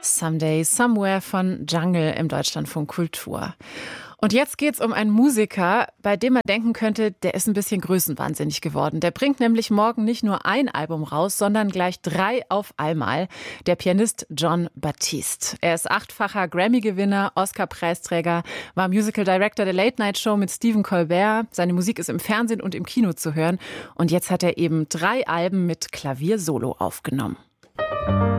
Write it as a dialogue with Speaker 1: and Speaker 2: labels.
Speaker 1: Someday, Somewhere von Jungle im Deutschlandfunk Kultur. Und jetzt geht's um einen Musiker, bei dem man denken könnte, der ist ein bisschen größenwahnsinnig geworden. Der bringt nämlich morgen nicht nur ein Album raus, sondern gleich 3 auf einmal. Der Pianist Jon Batiste. Er ist 8-facher Grammy-Gewinner, Oscar-Preisträger, war Musical Director der Late Night Show mit Stephen Colbert. Seine Musik ist im Fernsehen und im Kino zu hören. Und jetzt hat er eben 3 Alben mit Klavier-Solo aufgenommen.